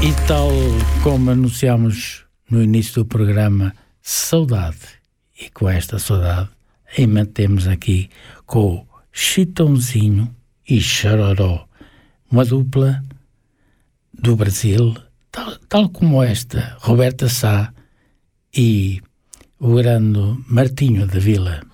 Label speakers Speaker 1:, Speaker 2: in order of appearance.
Speaker 1: E tal como anunciámos no início do programa, saudade. E com esta saudade, ainda temos aqui com o Chitãozinho e Chororó, uma dupla do Brasil, tal como esta, Roberta Sá e o grande Martinho da Vila.